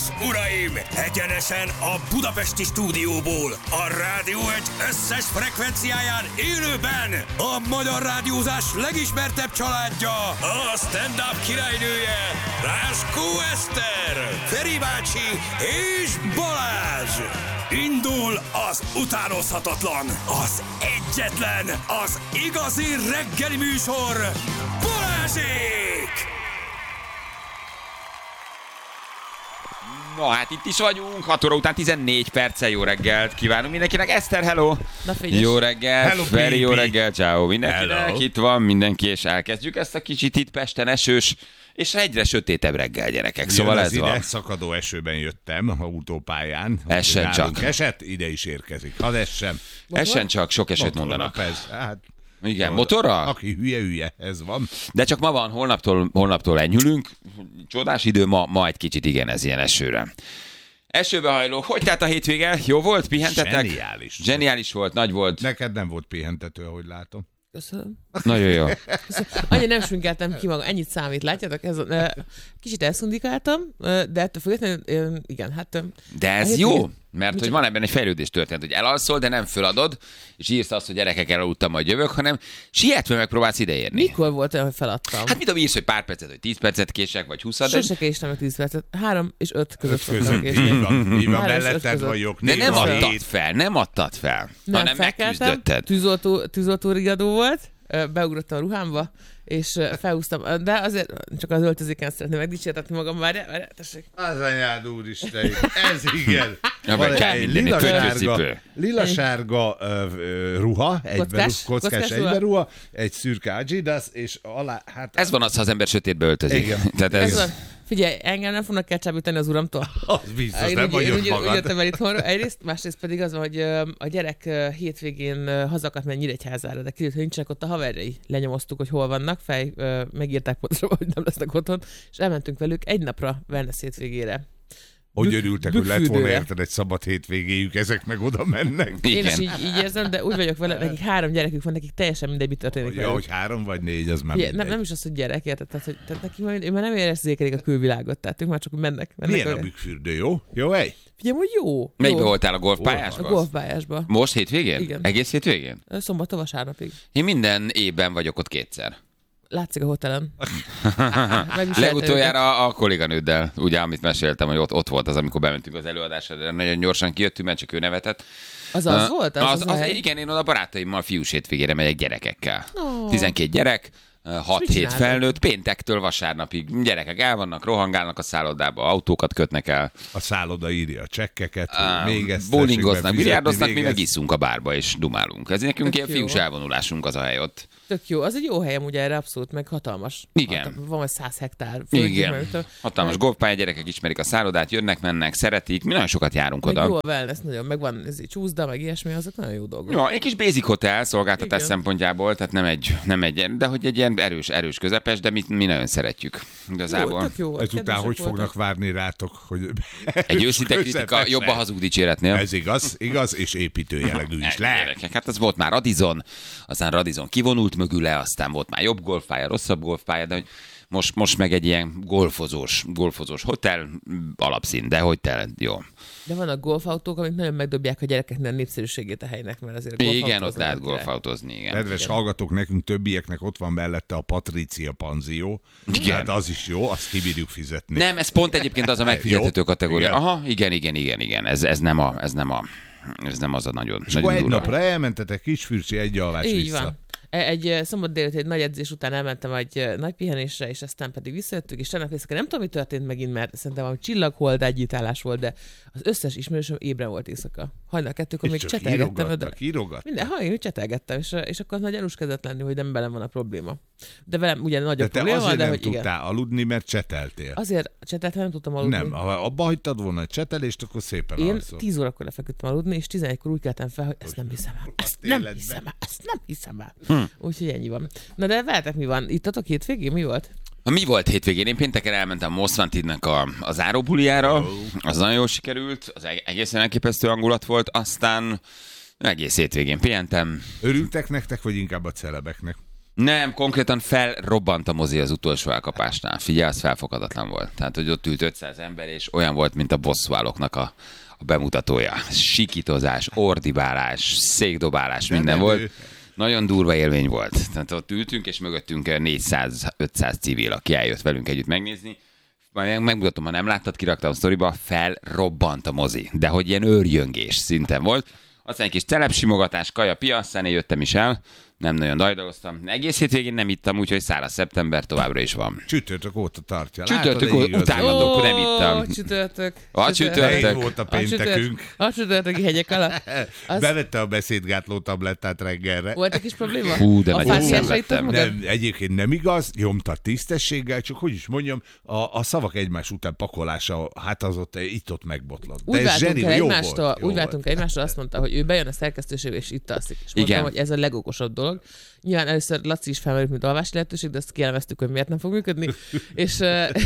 uraim! Egyenesen a budapesti stúdióból, a Rádió Egy összes frekvenciáján élőben a magyar rádiózás legismertebb családja, a stand-up királynője, Ráskó Eszter, Feri bácsi és Balázs! Indul az utánozhatatlan, az egyetlen, az igazi reggeli műsor, Balázsék! No, hát itt is vagyunk, 6 óra után 14 perccel. Jó reggelt kívánunk mindenkinek. Eszter, hello! Jó reggelt, hello, Feri, jó baby. reggelt, ciao mindenkinek. Hello. Itt van mindenki, és elkezdjük ezt a kicsit itt Pesten esős, és egyre sötétebb reggel, gyerekek. Szóval ez van. Ide szakadó esőben jöttem autópályán. Essen Nálunk csak. esett, ide is érkezik. Az essen. Essen csak, sok esőt Motorra, mondanak. persze, hát, Igen, motorra? aki hülye, ez van. De csak ma van, holnaptól enyhülünk. Csodás idő, ma egy kicsit igen, ez ilyen esőre. Esőbe hajló. Hogy tehát a hétvége? Jó volt? Pihentetek? Zseniális volt, nagy volt. Neked nem volt pihentető, ahogy látom. Köszönöm. Nagyon jó. Annyira nem sminkeltem ki magam, ennyit számít, látjátok? Kicsit elszundikáltam, de ettől függetlenül, igen, hát... De ez jó, mert hogy van ebben egy fejlődés történet, hogy elalszol, de nem föladod, és írsz azt, hogy gyerekek elaludtam, majd jövök, hanem sietve megpróbálsz ideérni. Mikor volt olyan, hogy feladtam? Hát mit tudom, írsz, hogy pár percet, hogy 10 percet kések, vagy 20, de... Sose késtem meg 10 percet. 3 és 5 között szoktam Között, késni. így van, 3 és 5 melletted között. vagyok. De nem néha adtad hét. fel, Nem hanem felkeltem, megküzdötted. tűzoltó rigadó volt, beugrottam a ruhámba, és felhúztam, de azért csak az öltözéken szeretném megdicsértetni magam, várjál, tessék. Az anyád úristen, ez igen. Ja, Van vagy kell egy mindenit, kötőcipő. lilasárga ruha, kockás ruha. egyberuha, egy szürke Adidas, és alá, hát... Ez van az, ha az ember sötétbe öltözik. Igen. Tehát Ez ez... van. Figyelj, engem nem fognak kecsábítani az uramtól. Az biztos, Én nem úgy vagyok úgy magad. jöttem el itthonról, egyrészt, másrészt pedig az van, hogy a gyerek hétvégén hazakart menni Nyíregyházára, de kiderült, hogy nincsenek ott a haverjai. Lenyomoztuk, hogy hol vannak, megírták pontosan, hogy nem lesznek otthon, és elmentünk velük egy napra wellness hétvégére. Hogy örültek, hogy lett volna Bükkfürdőre. érted egy szabad hétvégéjük, ezek meg oda mennek. Én is Igen. így érzem, de úgy vagyok vele, nekik 3 gyerekük van, nekik teljesen mindegy, mi történik Ja, velük. hogy 3 vagy 4, az már Figyelj, mindegy. nem is az, hogy gyerek, érted? Tehát neki ő már nem érzékelik a külvilágot, tehát ők már csak úgy mennek. Milyen a bükkfürdő, jó? Jó hely? Figyelj, hogy jó. Melyikbe jó. voltál, a A golfpályásban? golfpályásba. Most hétvégén? Igen. Egész hétvégén? Szombattól vasárnapig. Én minden évben vagyok ott 2-szer. Látszik a hotelen. Legutoljára a kolléganőddel, ugye, amit meséltem, hogy ott volt az, amikor bementünk az előadásra, de nagyon gyorsan kijöttünk, mert csak ő nevetett. Az volt? Az hely? Igen, én oda barátaimmal fiús hétvégére megyek gyerekekkel. Ó. 12 gyerek, mit 6-7 csináltak? felnőtt, péntektől vasárnapig gyerekek el vannak, rohangálnak a szállodába, autókat kötnek el, A szálloda írja a csekkeket, hogy még ezt bowlingoznak, tessék befizetni, biliárdoznak, mi még meg ezt- iszunk a bárba és dumálunk. Ez nekünk Tök ilyen jó. fiús elvonulásunk az a hely ott. Tök jó. Az egy jó helyem, ugye erre abszolút, meg hatalmas. Igen. Van vagy 100 hektár. Igen. Hatalmas golfpálya, gyerekek ismerik a szállodát, jönnek, mennek, szeretik, mi nagyon sokat járunk Meg oda. jó a wellness, nagyon. Meg van ez egy csúszda, meg ilyesmi, azok nagyon jó dolgok. Ja, egy kis basic hotel szolgáltatás Igen. szempontjából, tehát nem egy, de hogy egy ilyen erős közepes, de mi nagyon szeretjük igazából. Jó, tök jó. Ezután kedvesek hogy voltak. fognak várni rátok, hogy... Egy őszinte kritika Közepesen. jobb a hazug dicséretnél. Ez igaz, és építő jellegű is lehet. Gyerekek, hát az volt már Radisson, aztán Radisson kivonult mögüle, aztán volt már jobb golfpálya, rosszabb golfpálya, de hogy most meg egy ilyen golfozós hotel alapszín, de hotel, jó. De vannak golfautók, amik nagyon megdobják a gyerekeknek a népszerűségét a helynek, mert azért Igen, golfautózni ott lehet nem király. golfautózni, igen. Kedves hallgatók, nekünk többieknek ott van mellette a Patricia panzió. Igen. Hát az is jó, azt kibírjuk fizetni. Nem, ez pont egyébként az a megfizethető Jó, kategória. igen. Aha, igen. Ez nem az a nagyon, És akkor nagyon egy durva. napra elmentetek Kisfürcsi egy alvás Így vissza. van. Egy szombat délután egy nagy edzés után elmentem egy nagy pihenésre, és aztán pedig visszajöttük, és tegnap éjszaka nem tudom, mi történt megint, mert szerintem valami csillaghold együttállás volt, de az összes ismerősöm ébren volt éjszaka. Hajnal 2-kor még És csak csetelgettem. De... írogattak. Minden, én csetelgettem, és akkor nagy gyanús kezdett lenni, hogy nem velem van a probléma. De velem ugye De nagyobb te probléma, azért de nem hogy igen. tudtál aludni, mert cseteltél. Azért cseteltem, nem tudtam aludni. Nem, ha abba hagytad volna a csetelést, akkor szépen Én alszol. 10 órakor lefeküdtem aludni, és 11-kor úgy keltem fel, hogy ezt nem hiszem el. Ezt nem életben. hiszem el. Ezt nem hiszem el. Úgyhogy ennyi van. Na de veletek mi van? Ittatok hétvégén? Mi volt? Mi volt hétvégén? Én pénteken elmentem Most Wanted-nek a záróbuliára, az nagyon jól sikerült, az egészen elképesztő hangulat volt, aztán egész hétvégén pihentem. Örültek nektek, vagy inkább a celebeknek? Nem, konkrétan felrobbant a mozi az utolsó elkapásnál. Figyelj, az felfoghatatlan volt. Tehát, hogy ott ült 500 ember, és olyan volt, mint a bosszúállóknak a bemutatója. Sikítozás, ordibálás, székdobálás, minden volt. Nagyon durva élmény volt. Tehát ott ültünk, és mögöttünk 400-500 civil, aki eljött velünk együtt megnézni. Majd megmutatom, ha nem láttad, kiraktam a sztoriba, felrobbant a mozi. De hogy ilyen őrjöngés szinten volt. Aztán egy kis telepsimogatás, kaja, pia, aztán én jöttem is el. Nem nagyon dajdaloztam. Egész hétvégén nem ittam, úgyhogy száraz szeptember továbbra is van. Csütörtök óta tartja. Csütörtök utánadok, nem ittam. Csütörtök. A csütörtök. Volt a péntekünk. A csütörtöki hegyek alatt. Bevette a beszédgátló tablettát reggelre. Volt egy kis probléma? Hú, de a nagyon fásiásra szenvedtem. ittak magad? Nem, egyébként nem igaz, nyomta tisztességgel, csak hogy is mondjam, a szavak egymás után pakolása, hát az ott itt megbotlott. Úgy váltunk el egymástól, jó volt. egymástól, azt mondta, hogy ő bejön a szerkesztőségbe és itt alszik. És mondtam, Igen. hogy ez a legokosabb dolog. Nyilván először Laci is felmerült, mint alvási lehetőség, de azt kielemeztük, hogy miért nem fog működni. és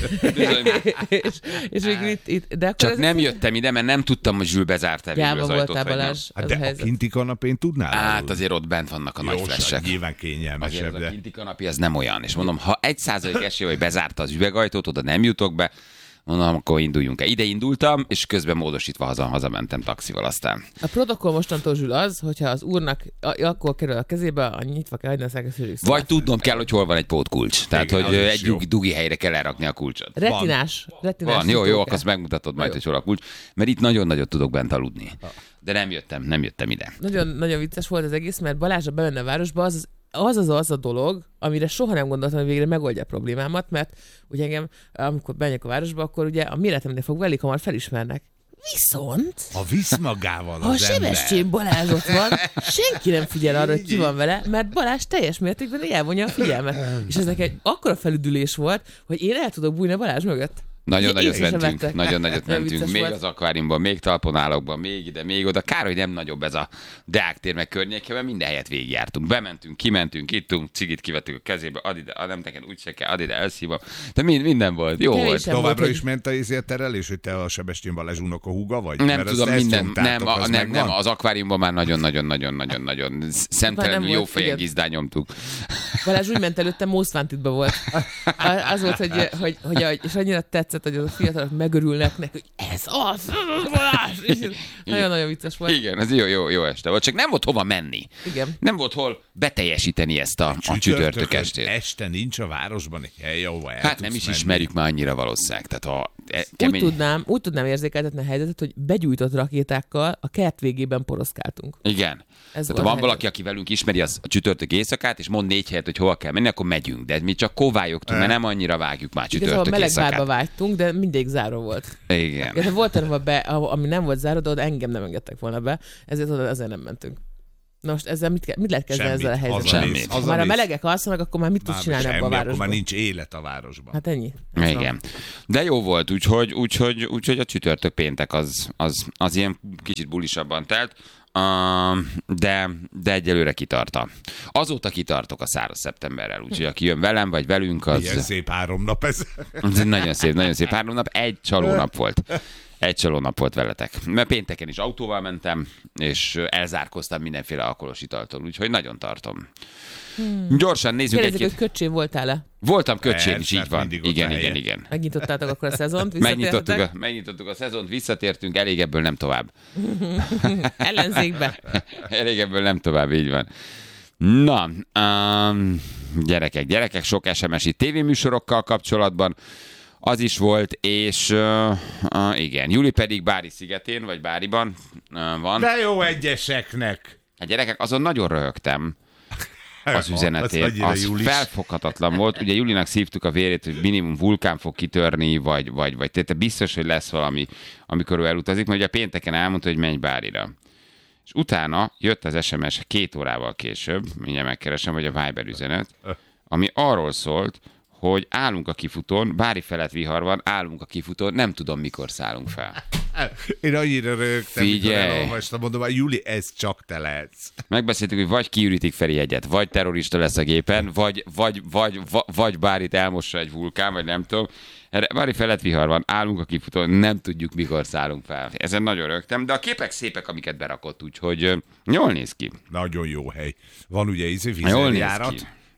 végül itt, de akkor Csak ez nem jöttem ide, mert nem tudtam, hogy Zsül bezárta végül Gyáva az ajtót. voltál, vagy nem. Balázs, Hát ez a de a helyzet. kinti kanapén tudnál? Hát aludni? azért ott bent vannak a nagy Jó, flessek. nyilván Azért kényelmesebb, az a de... kinti kanapi, az nem olyan. És mondom, ha 1% esély, hogy bezárta az üvegajtót, oda nem jutok be, mondom, akkor induljunk el. Ide indultam, és közben módosítva hazamentem taxival aztán. A protokoll mostantól Zsül az, hogyha az úrnak akkor kerül a kezébe, a nyitva kell hagyni a szerkesztőség. Vagy tudnom kell, hogy hol van egy pótkulcs. Tehát, Igen, hogy az is egy jó. dugi helyre kell lerakni a kulcsot. Retinás. Van, jó, nyitók. akkor azt megmutatod majd, Jó. hogy hol a kulcs. Mert itt nagyon nagyot tudok bent aludni. De nem jöttem ide. Nagyon vicces volt az egész, mert Balázsra bemenne a városba, az a dolog, amire soha nem gondoltam, hogy végre megoldja a problémámat, mert ugye engem, amikor bemegyek a városba, akkor ugye a méretemnél fogva elég hamar felismernek. Viszont, Ha visz magával ha a az ember... Sebestyén Balázs ott van, senki nem figyel arra, hogy ki van vele, mert Balázs teljes mértékben elvonja a figyelmet. És ez nekem egy akkora felüdülés volt, hogy én el tudok bújni a Balázs mögött. Nagyon nagyot Én sem mentünk, vettek. nagyon nagyot Nagyon mentünk. vicces Még volt. az akváriumban, még talponálokban, még ide, még oda. Kár, hogy nem nagyobb ez a Deák tér meg környékében, minden helyet végigjártunk. Bementünk, kimentünk, ittunk, cigit kivettük a kezébe, add ide, nem teken úgy se kell, add ide, elszívom. De minden volt, jó Kevés volt. sem volt, Továbbra hogy- is ment a terelés, hogy te a Sebestyén Balázs unokahúga vagy? Nem Mert tudom, ezt minden, nyomtátok, az nem, megvan? az akváriumban már nagyon szemtelenül volt, jó fejen igen. gizdán nyomtuk. Balázs úgy ment előtte, Most Wantedben volt. Az volt, hogy és annyira tetszett, hogy a fiatalok megörülnek neki, hogy ez az Balázs! És nagyon-nagyon vicces volt. Igen, ez jó este volt, csak nem volt hova menni. Igen. Nem volt hol beteljesíteni ezt a csütörtök estét. Este nincs a városban egy hely, ahova el Hát tudsz nem is menni. ismerjük már annyira valószínűleg. Tehát ha kemény... Úgy tudnám érzékeltetni a helyzetet, hogy begyújtott rakétákkal a kert végében poroszkáltunk. Igen. Ez Tehát ha volt van a valaki, aki velünk ismeri az a csütörtök éjszakát, és mond 4 helyet, hogy hova kell menni, akkor megyünk. De mi csak kovályogtunk, mert nem annyira vágjuk már Igazából csütörtök meleg bárba éjszakát. vágytunk, de mindig zárva volt. Igen. De volt olyan, ami nem volt zárva, de oda engem nem engedtek volna be, ezért oda azért nem mentünk. Na most ezzel mit lehet kezdeni Semmit. ezzel a helyzettel? Semmit. Ha már a melegek alszanak, akkor már mit tudsz csinálni abban a Semmi, akkor városban? már nincs élet a városban. Hát ennyi. Igen. De jó volt, úgyhogy a csütörtök péntek az ilyen kicsit bulisabban telt, de egyelőre kitarta. Azóta kitartok a száraz szeptemberrel, úgyhogy aki jön velem, vagy velünk, Ilyen az szép 3 nap ez. nagyon szép 3 nap, egy csalónap volt. Egy csalónap volt veletek. Mert pénteken is autóval mentem, és elzárkoztam mindenféle alkoholos italtól, úgyhogy nagyon tartom. Gyorsan nézzük Kérdezik, hogy egy-két... köcsé voltál-e? Voltam köcsén is, Persze, így van. mindig ott a helye. Igen. Megnyitottátok akkor a szezont? Visszatértetek? Megnyitottuk a szezont, visszatértünk, elég ebből nem tovább. Ellenzékbe. Elég ebből nem tovább, így van. Na, gyerekek, sok SMS itt tévéműsorokkal kapcsolatban. Az is volt, és igen, Juli pedig Bári szigetén, vagy Báriban van. De jó egyeseknek. Hát gyerekek, azon nagyon röhögtem az üzenetét. annyira Az Julis. felfoghatatlan volt. Ugye Julinak szívtuk a vérét, hogy minimum vulkán fog kitörni, vagy te biztos, hogy lesz valami, amikor ő elutazik, mert ugye pénteken elmondta, hogy menj Bárira. És utána jött az SMS 2 órával később, mindjárt megkeresem, vagy a Viber üzenet, ami arról szólt, hogy állunk a kifutón, Bári felett vihar van, állunk a kifutón, nem tudom, mikor szállunk fel. Én annyira rögtem, mikor Figyelj. elolvastam, mondom, Juli, ez csak te lehetsz. Megbeszéltük, hogy vagy kiürítik Feri hegyet, vagy terrorista lesz a gépen, vagy Bárit elmossa egy vulkán, vagy nem tudom. Erre Bári felett vihar van, állunk a kifutón, nem tudjuk, mikor szállunk fel. Ezen nagyon rögtem, de a képek szépek, amiket berakott, úgyhogy jól néz ki. Nagyon jó hely. Van ugye Jól néz vízerjárat, ki.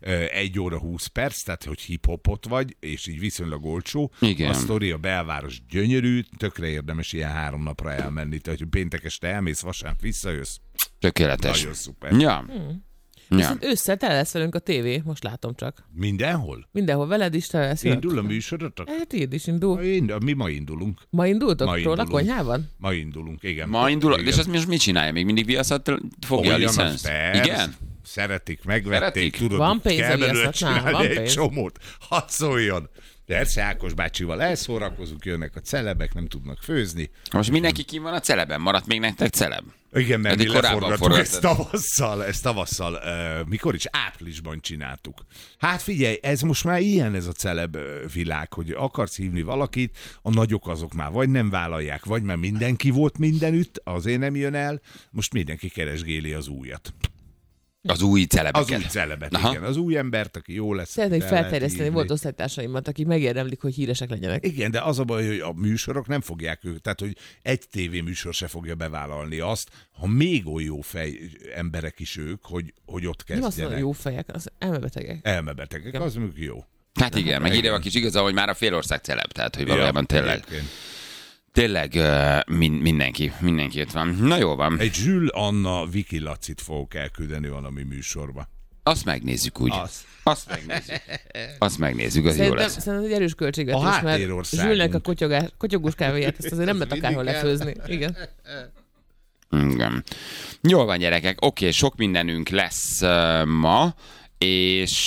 1 óra 20 perc, tehát hogy hip-hopot vagy, és így viszonylag olcsó. Igen. A sztori, a belváros gyönyörű, tökre érdemes ilyen 3 napra elmenni. Tehát, hogy péntek este elmész, vasárnap visszajössz. Tökéletes. Nagyon szuper. Ja. Ja. Viszont ősszel tele lesz velünk a tévé, most látom csak. Mindenhol? Mindenhol veled is tele lesz. Indul a műsorotok? Hát így is indul. Mi ma indulunk. Ma indultok Ma róla indulunk. konyhában? Ma indulunk, igen. Ma indul, Igen. és azt most mit csinálja? Még mindig Viaszat fogja a Olyan, licenszt? persze. Igen? Szeretik, megvették, Szeretik? tudod, Van pénz kell a belőle Viaszatnál, csinálni van egy pénz. csomót. Hadd szóljon. Persze, Ákos bácsival elszórakozunk, jönnek a celebek, nem tudnak főzni. Most mindenki kim van a celeben? Maradt még nektek celeb? Igen, mert mi Eddig korábban leforgattuk ezt forgattad. tavasszal, mikor is? Áprilisban csináltuk. Hát figyelj, ez most már ilyen ez a celeb világ, hogy akarsz hívni valakit, a nagyok azok már vagy nem vállalják, vagy már mindenki volt mindenütt, azért nem jön el, most mindenki keresgéli az újat. Az új celebeket. Az új celebet, Aha. igen. Az új embert, aki jó lesz. Szeretnék el lehet felterjeszteni, hívni. volt osztálytársaimat, akik megérdemlik, hogy híresek legyenek. Igen, de az a baj, hogy a műsorok nem fogják ők, tehát hogy egy tévéműsor se fogja bevállalni azt, ha még olyan jó fej emberek is ők, hogy ott Nem azt mondom, kezdjenek. jó fejek, az elmebetegek. Elmebetegek, az mondjuk jó. Hát igen, meg ide a kis igaza, hogy már a félország celeb, tehát hogy valójában tényleg. egyébként. Tényleg mindenki itt van. Na jó van. Egy Zsül Anna Viki Lacit fogok elküldeni valami műsorba. Azt megnézzük úgy. Azt megnézzük, az jó Szerintem, lesz. szerintem egy erős költségvetés, A mert háttérországunk. Zsülnek a kotyogós kávéját, ezt azért nem lehet Mindig akárhol kell. lefőzni. Igen. Igen. Jól van, gyerekek. Oké, sok mindenünk lesz ma, és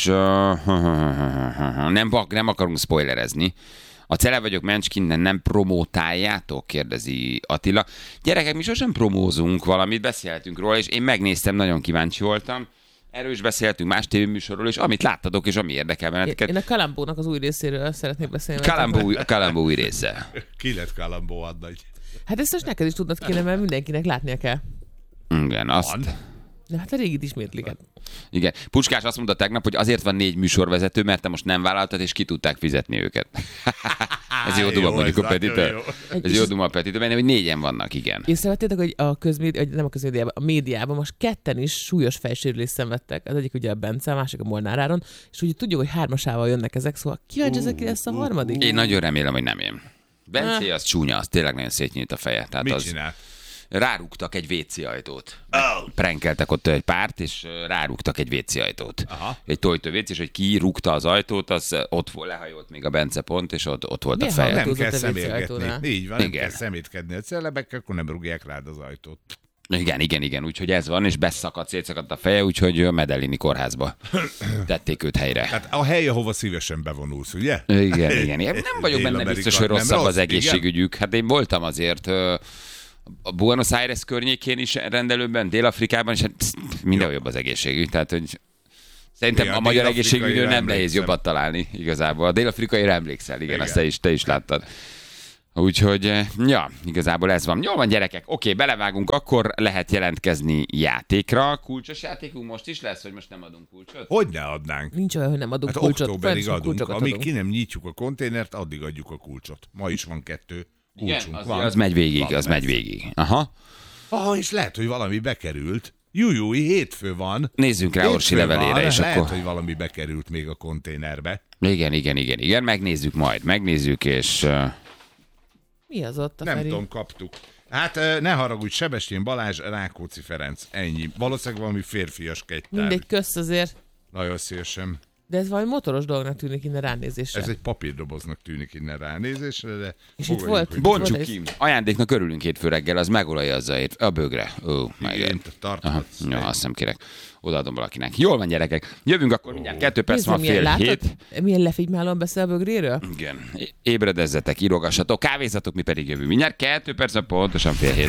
nem akarunk spoilerezni. A Celeb vagyok Mencskin, nem promótáljátok? Kérdezi Attila. Gyerekek, mi sosem promózunk valamit, beszéltünk róla, és én megnéztem, nagyon kíváncsi voltam. Erről is beszéltünk más tévéműsorról, és amit láttatok, és ami érdekel benneteket. Én a Kalambónak az új részéről szeretnék beszélni. Kalambó új része. Ki lett Kalambó Adnagy? Hát ezt most neked is tudnod kéne, mert mindenkinek látnia kell. Igen, azt... Van. De hát a régit ismétlik. Igen. Puskás azt mondta tegnap, hogy azért van 4 műsorvezető, mert te most nem vállaltad, és ki tudták fizetni őket. Ez jó duma, mondjuk a ez nagyon Petitől. jó. Ez jó duma a Petitől, mert hogy 4-en vannak, igen. Észrevettétek, hogy nem a közmédiában, a médiában most ketten is súlyos fejsérülést szenvedtek. Az egyik ugye a Bence, a másik a Molnár Áron, és ugye tudjuk, hogy 3-asával jönnek ezek, szóval kíváncsi ezek, ki lesz a harmadik. Én nagyon remélem, hogy nem én. Bence az csúnya, az tényleg nagyon szétnyílt a feje. Tehát Mit az... csinált? Rárúgtak egy WC ajtót. Prankeltek ott egy párt, és rárúgtak egy WC ajtót. Aha. Egy tojtó WC, és hogy ki rúgta az ajtót, az ott lehajolt még a Bence pont, és ott volt Milyen a feje. Nem hallgatózott kell a WC szemérgetni. ajtónál. Így van, nem Igen. kell szemétkedni a celebekkel, akkor nem rúgják rád az ajtót. Igen, úgyhogy ez van, és szétszakadt a feje, úgyhogy a Medellini kórházba tették őt helyre. Tehát a hely, ahova szívesen bevonulsz, ugye? Igen. Én nem vagyok benne Dél-Amerika biztos, hogy nem rosszabb rossz, az egészségügyük. Hát én voltam azért a Buenos Aires környékén is rendelőben, Dél-Afrikában, és hát mindenhol jobb az egészségügy. Tehát, hogy szerintem Ja, a magyar dél-afrikaira egészségügyről nem nehéz emlékszem. jobbat találni igazából. A dél-afrikaira emlékszel, igen, Igen. azt te is láttad. Úgyhogy, ja, igazából ez van. Jól van, gyerekek, oké, belevágunk, akkor lehet jelentkezni játékra. Kulcsos játékunk most is lesz, hogy most nem adunk kulcsot? Hogy ne adnánk? Nincs olyan, hogy nem adunk Hát kulcsot. októberig Folyamatosan adunk. kulcsokat Amíg adunk. ki nem nyitjuk a konténert, addig adjuk a kulcsot. Ma is van 2 kulcsunk. Igen, van. az megy végig, Van, az megy. megy végig. Aha. És lehet, hogy valami bekerült. Jújúj, hétfő van. Nézzünk rá Orsi Hétfő levelére, van, és lehet, akkor... hogy valami bekerült még a konténerbe. Igen, megnézzük majd, és... Mi az ott a Nem Feri? tudom, kaptuk. Hát ne haragudj, Sebestyén Balázs, Rákóczi Ferenc. Ennyi. Valószínűleg valami férfias kegytár. Mindegy, kösz azért. Nagyon szívesen. De ez valami motoros dolognak tűnik innen ránézésre. Ez egy papírdoboznak tűnik innen ránézésre, de... És itt fogadjuk, volt- hogy- Bontsuk Volt ki. Ajándéknak örülünk hétfő reggel, az megolajazza a bögre. Igen, Aha, tarthatsz. ja, azt nem kérek. Odaadom valakinek. Jól van, gyerekek. Jövünk akkor mindjárt 2 perc Nézd, van milyen, fél látod? hét. Milyen lefigymálóan beszél a bögréről? Igen. Ébredezzetek, írogassatok, kávézatok, mi pedig jövünk. Mindjárt 2 perc van, pontosan fél hét.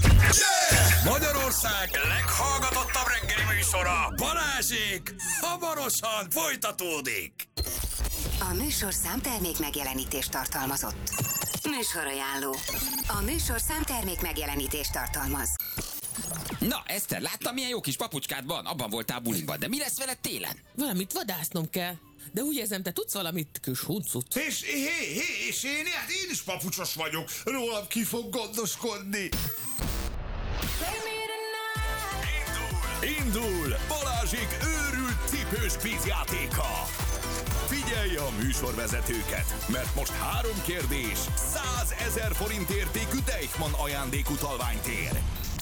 Magyarország leghallgatottabb reggeli műsora, Balázsék, hamarosan folytatódik. A műsorszám termék megjelenítést tartalmazott. Műsorajánló. A műsorszám termék megjelenítést tartalmaz. Na, Eszter, láttam, milyen jó kis papucskád van? Abban voltál buliban, de mi lesz veled télen? Valamit vadásznom kell. De úgy érzem, te tudsz valamit, kis huncut. És én is papucsos vagyok. Rólam ki fog gondoskodni. Indul Balázsék őrült cipős kvízjátéka. Figyelj a műsorvezetőket, mert most 3 kérdés, 100 000 forint értékű Deichmann ajándékutalványt ér.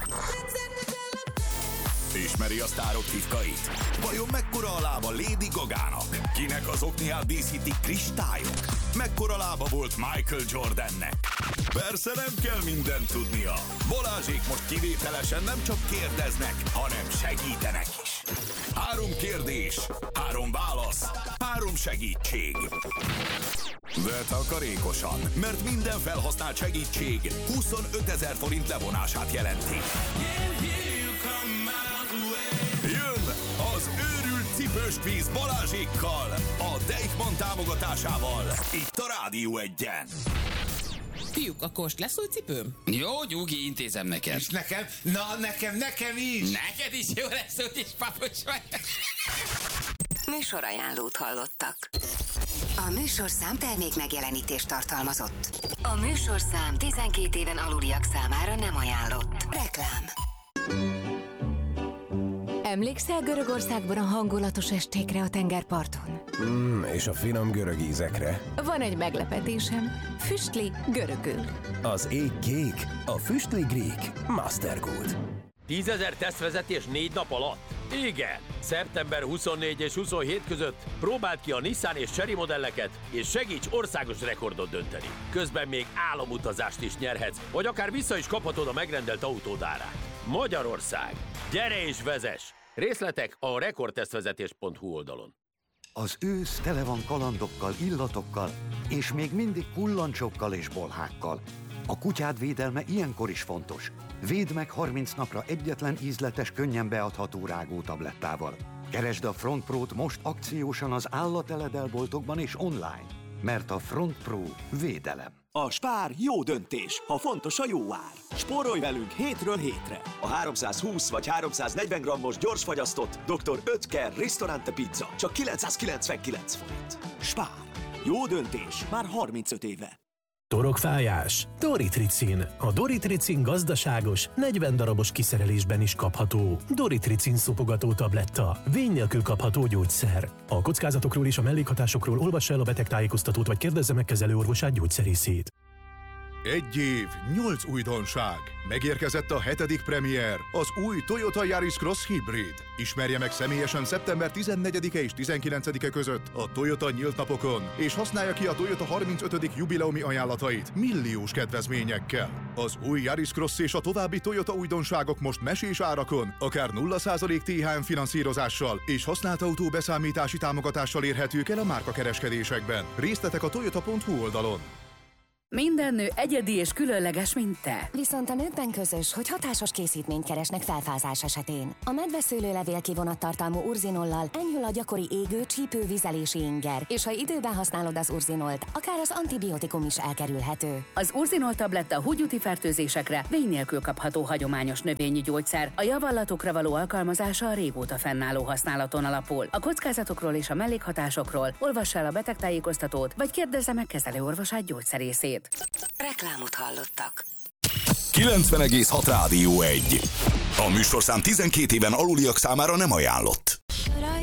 Ismeri a sztárok titkait? Vajon mekkora a lába Lady Gagának? Kinek az okniát díszítik kristályok? Mekkora lába volt Michael Jordannek? Persze nem kell mindent tudnia. Balázsék most kivételesen nem csak kérdeznek, hanem segítenek is. 3 kérdés, 3 válasz, 3 segítség. De takarékosan, mert minden felhasznált segítség 25 000 forint levonását jelenti. Jön az őrült cipős kvíz Balázsékkal, a Deichmann támogatásával, itt a Rádió 1-en. Fiúk, akkor most lesz új cipőm? Jó, Gyugi, intézem neked. És nekem? Na, nekem is! Neked is jó lesz, úgyis papucs vagy. Műsorajánlót hallottak. A műsorszám termék megjelenítést tartalmazott. A műsorszám 12 éven aluliak számára nem ajánlott. Reklám. Emlékszel Görögországban a hangulatos estékre a tengerparton? És a finom görög ízekre. Van egy meglepetésem. Füstli görögül. Az ég kék, a füstli grík. Mastergold. 10 000 tesztvezetés 4 nap alatt? Igen! Szeptember 24 és 27 között próbáld ki a Nissan és Chery modelleket, és segíts országos rekordot dönteni. Közben még álomutazást is nyerhetsz, vagy akár vissza is kaphatod a megrendelt autód árát. Magyarország! Gyere és vezess! Részletek a rekordtesztvezetés.hu oldalon. Az ősz tele van kalandokkal, illatokkal, és még mindig kullancsokkal és bolhákkal. A kutyád védelme ilyenkor is fontos. Védd meg 30 napra egyetlen ízletes, könnyen beadható rágótablettával. Keresd a Front Pro-t most akciósan az állateledelboltokban és online, mert a Front Pro védelem. A Spár jó döntés, ha fontos a jó ár. Spórolj velünk hétről hétre. A 320 vagy 340 grammos gyorsfagyasztott Dr. Oetker Ristorante Pizza csak 999 forint. Spár. Jó döntés már 35 éve. Torokfájás? Doritricin. A Doritricin gazdaságos, 40 darabos kiszerelésben is kapható. Doritricin szopogató tabletta. Vény nélkül kapható gyógyszer. A kockázatokról és a mellékhatásokról olvassa el a betegtájékoztatót, vagy kérdezze meg kezelőorvosát, gyógyszerészét. 1 év, 8 újdonság. Megérkezett a 7. premier, az új Toyota Yaris Cross Hybrid. Ismerje meg személyesen szeptember 14-e és 19-e között a Toyota nyílt napokon, és használja ki a Toyota 35. jubileumi ajánlatait milliós kedvezményekkel. Az új Yaris Cross és a további Toyota újdonságok most mesés árakon, akár 0% THM finanszírozással és használt autó beszámítási támogatással érhetők el a márkakereskedésekben. Részletek a toyota.hu oldalon. Minden nő egyedi és különleges, mint te. Viszont a nőkben közös, hogy hatásos készítményt keresnek felfázás esetén. A medveszőlőlevél kivonattartalmú urzinollal enyhül a gyakori égő, csípő, vizelési inger, és ha időben használod az urzinolt, akár az antibiotikum is elkerülhető. Az urzinol tabletta húgyúti fertőzésekre vény nélkül kapható hagyományos növényi gyógyszer. A javallatokra való alkalmazása a régóta fennálló használaton alapul. A kockázatokról és a mellékhatásokról olvass el a betegtájékoztatót, vagy kérdezze meg kezelőorvosát, gyógyszerészét. Reklámot hallottak. 90,6 Rádió 1. A műsorszám 12 éven aluliak számára nem ajánlott.